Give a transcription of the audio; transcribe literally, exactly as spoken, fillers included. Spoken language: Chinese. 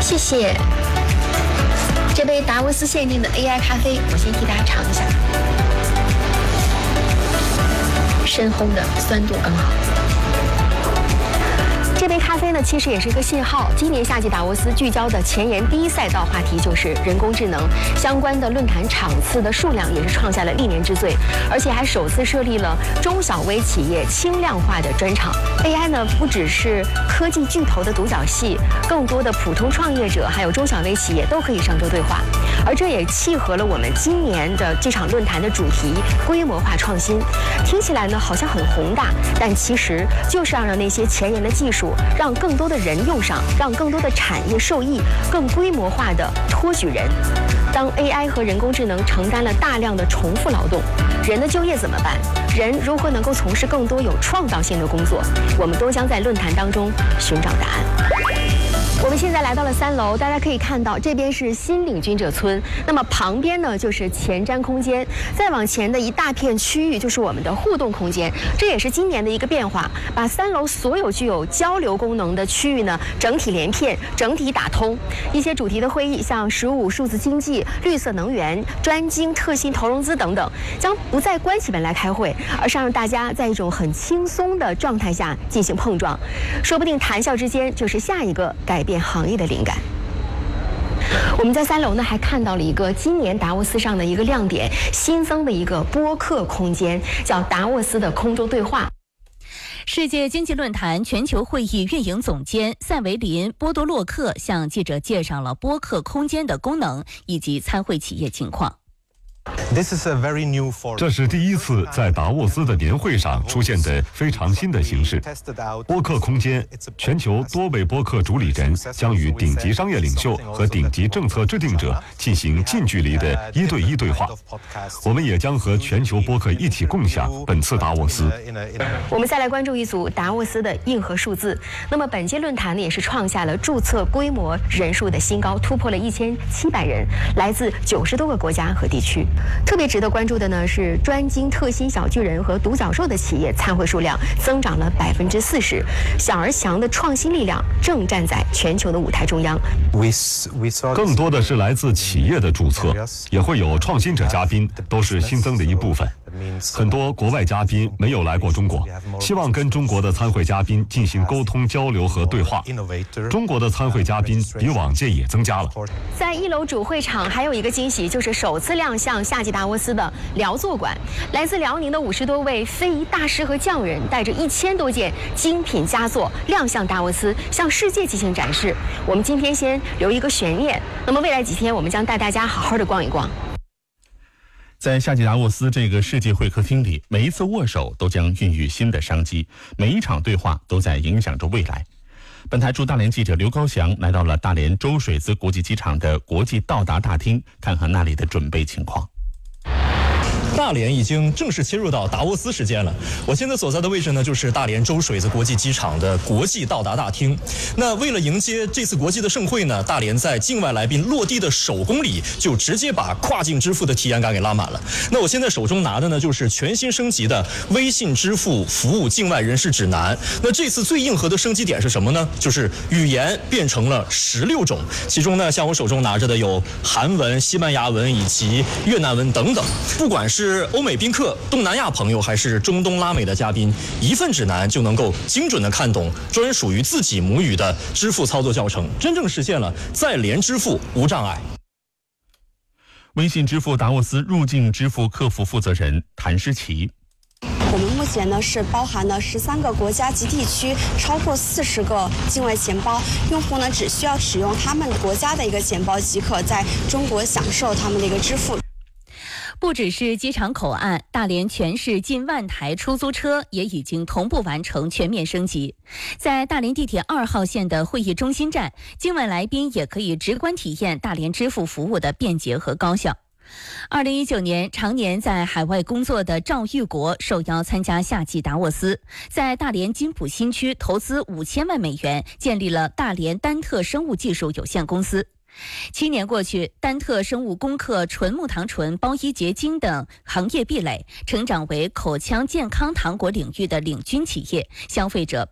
谢谢。这杯达沃斯限定的 A I 咖啡，我先替大家尝一下，深烘的酸度刚好。这杯咖啡呢，其实也是一个信号。今年夏季达沃斯聚焦的前沿第一赛道话题就是人工智能，相关的论坛场次的数量也是创下了历年之最，而且还首次设立了中小微企业轻量化的专场。A I 呢，不只是科技巨头的独角戏，更多的普通创业者还有中小微企业都可以上桌对话，而这也契合了我们今年的这场论坛的主题——规模化创新。听起来呢好像很宏大，但其实就是要让那些前沿的技术让更多的人用上，让更多的产业受益，更规模化的托举人。当 A I 和人工智能承担了大量的重复劳动，人的就业怎么办？人如何能够从事更多有创造性的工作？我们都将在论坛当中寻找答案。我们现在来到了三楼，大家可以看到这边是新领军者村，那么旁边呢就是前瞻空间，再往前的一大片区域就是我们的互动空间。这也是今年的一个变化，把三楼所有具有交流功能的区域呢整体连片、整体打通。一些主题的会议，像十五数字经济、绿色能源、专精特新投融资等等，将不再关起门来开会，而是让大家在一种很轻松的状态下进行碰撞，说不定谈笑之间就是下一个改变行业的灵感。我们在三楼呢还看到了一个今年达沃斯上的一个亮点，新增的一个播客空间，叫达沃斯的空中对话。 世界经济论坛全球会议运营总监塞维林·波多洛克向记者介绍了播客空间的功能以及参会企业情况。 这是第一次在达沃斯的年会上出现的非常新的形式。播客空间，全球多位播客主理人将与顶级商业领袖和顶级政策制定者进行近距离的一对一对话。我们也将和全球播客一起共享本次达沃斯。 我们再来关注一组达沃斯的硬核数字。那么本届论坛呢，也是创下了注册规模人数的新高，突破了一千七百人，来自九十多个国家和地区。特别值得关注的呢是专精特新小巨人和独角兽的企业参会数量增长了百分之四十，小而强的创新力量正站在全球的舞台中央。 更多的是来自企业的注册，也会有创新者嘉宾，都是新增的一部分。很多国外嘉宾没有来过中国，希望跟中国的参会嘉宾进行沟通交流和对话。中国的参会嘉宾比往届也增加了。 在一楼主会场还有一个惊喜，就是首次亮相夏季达沃斯的辽作馆，来自辽宁的五十多位非遗大师和匠人，带着一千多件精品佳作亮相达沃斯，向世界进行展示。我们今天先留一个悬念，那么未来几天我们将带大家好好的逛一逛。 在夏季达沃斯这个世界会客厅里，每一次握手都将孕育新的商机，每一场对话都在影响着未来。本台驻大连记者刘高翔来到了大连周水子国际机场的国际到达大厅，看看那里的准备情况。 大连已经正式切入到达沃斯时间了。我现在所在的位置呢，就是大连周水子国际机场的国际到达大厅。那为了迎接这次国际的盛会呢，大连在境外来宾落地的首公里就直接把跨境支付的体验感给拉满了。那我现在手中拿的呢，就是全新升级的微信支付服务境外人士指南。那这次最硬核的升级点是什么呢？就是语言变成了十六种，其中呢，像我手中拿着的有韩文、西班牙文以及越南文等等。不管是是欧美宾客、东南亚朋友还是中东拉美的嘉宾，一份指南就能够精准的看懂专属于自己母语的支付操作教程，真正实现了在联支付无障碍。 微信支付达沃斯入境支付客服负责人谭诗琪。 我们目前呢是包含了十三个国家及地区，超过四十个境外钱包，用户呢只需要使用他们国家的一个钱包即可在中国享受他们的一个支付。 不只是机场口岸，大连全市近万台出租车也已经同步完成全面升级。在大连地铁二号线的会议中心站，境外来宾也可以直观体验大连支付服务的便捷和高效。二零一九年，常年在海外工作的赵玉国受邀参加夏季达沃斯，在大连金浦新区投资五千万美元，建立了大连丹特生物技术有限公司。七年过去，丹特生物攻克纯木糖醇、包衣结晶等行业壁垒，成长为口腔健康糖果领域的领军企业，消费者